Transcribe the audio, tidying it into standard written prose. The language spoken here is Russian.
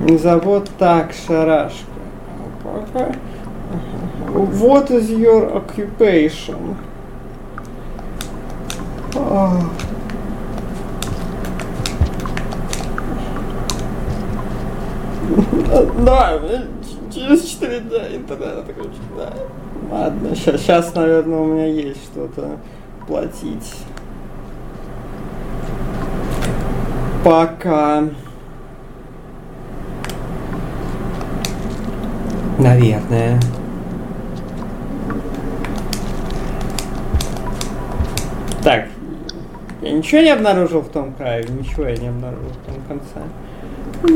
Завод так, шарашка. What is your occupation? Да, через 4 дня интернет отключить, да. Ладно, сейчас, наверное, у меня есть что-то платить. Пока. Наверное. Так, я ничего не обнаружил в том крае, ничего я не обнаружил в том конце.